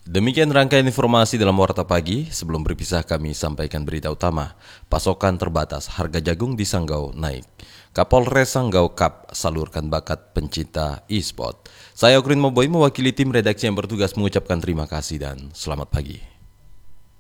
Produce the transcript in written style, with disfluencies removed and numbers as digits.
Demikian rangkaian informasi dalam Warta Pagi. Sebelum berpisah kami sampaikan berita utama. Pasokan terbatas, harga jagung di Sanggau naik. Kapolres Sanggau Cup salurkan bakat pencinta e-sport. Saya Okrin Moboy mewakili tim redaksi yang bertugas mengucapkan terima kasih dan selamat pagi.